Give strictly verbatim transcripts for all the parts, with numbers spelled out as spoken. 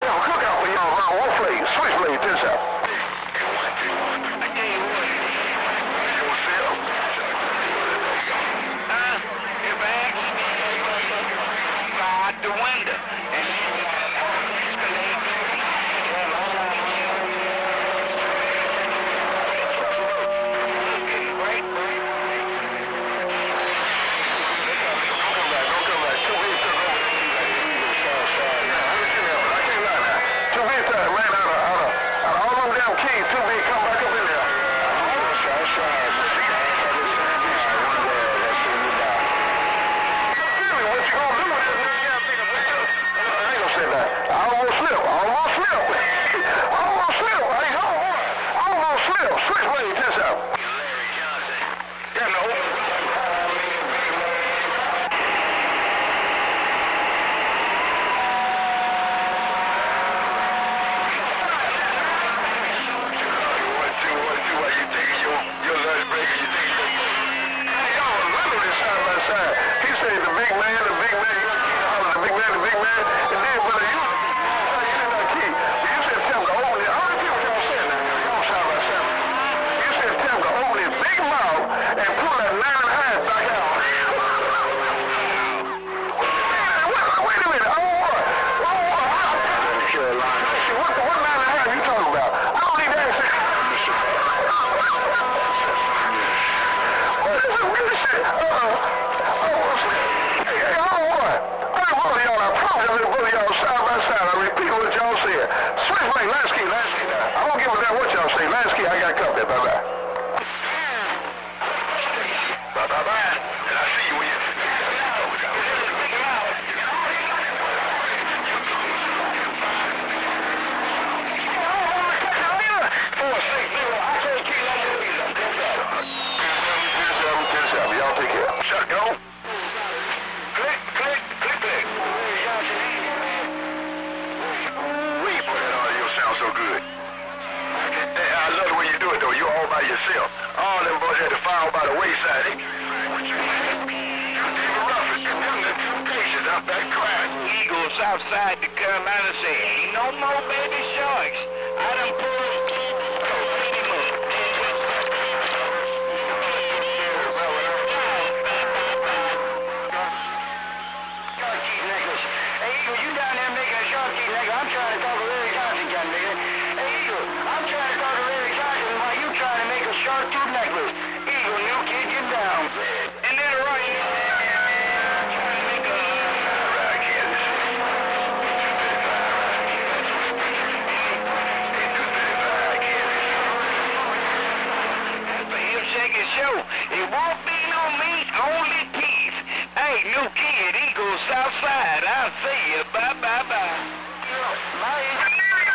have a cookout for y'all around Wolflake, Switchblade, this out. I tell you what. Huh? If I ask you, fly out the window. And yourself. All them boys had to fall by the wayside. They patience up that crack. Eagles outside the Carolina say, ain't no more baby sharks. I done pulled him up. Shark teeth necklace. Hey, Eagle, you down there making a shark teeth necklace. I'm trying to talk to Larry Johnson, John, nigga. Hey, Eagle, I'm trying to talk to Larry Johnson while you trying to make a shark tooth necklace. Eagle, new kid, get down. And then right trying to make a right kid. For him shake his show. It won't be no meat, only teeth. Hey, new kid, Eagle Southside. I'll see you. Bye, bye, bye. Bye.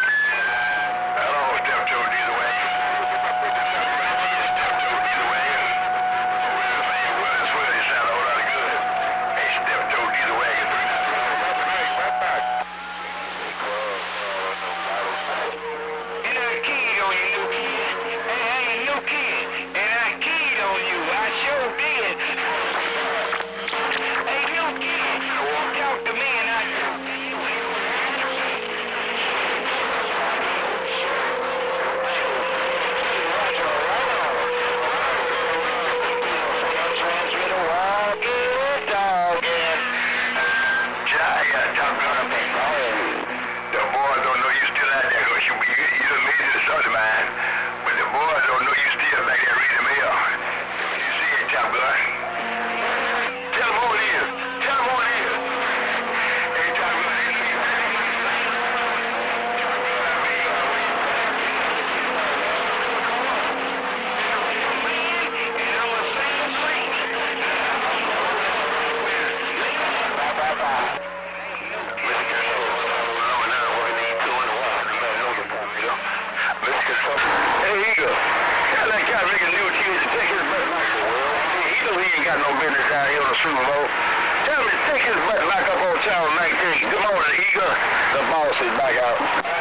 Super Bowl. Tell me, take his butt back up on channel nineteen. Good morning, Eagle. The boss is back out.